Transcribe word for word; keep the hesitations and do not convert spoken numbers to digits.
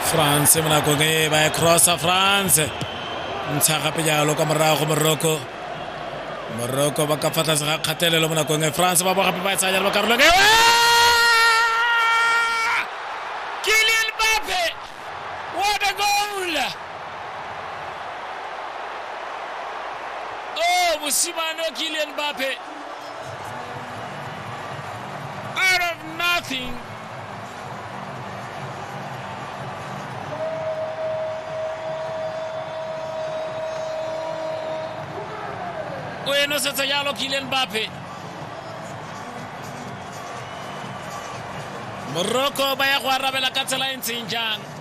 France mona go ge ba cross France ntsha gape jalo ka morago Morocco Morocco ba ka fatla sa kgatelelo mona go ge France ba bo gape ba tsaya ba karolo ge Kylian Mbappe, what a goal! Oh, Musimano Kylian Mbappe, out of nothing. Bueno, se tallalo Kylian Mbappe. Morocco ba ya go arabela ka tsela e ntseng jang.